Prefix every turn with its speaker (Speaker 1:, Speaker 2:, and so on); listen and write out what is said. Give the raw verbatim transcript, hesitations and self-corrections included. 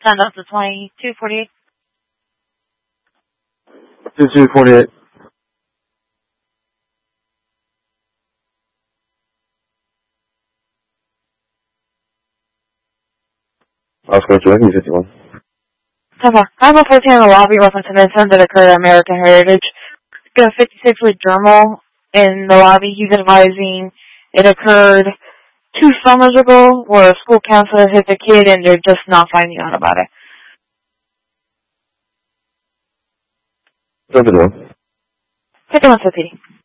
Speaker 1: Ten up to twenty-two forty-eight.
Speaker 2: twenty-two forty-eight. Oscar Jordan, fifty-one.
Speaker 1: Okay. I'm a fourteen in the lobby reference an incident that occurred at American Heritage. Got a fifty-six with dermal in the lobby. He's advising it occurred two summers ago where a school counselor hit the kid and they're just not finding out about it.
Speaker 2: fifty-one.
Speaker 1: fifty-one fifty.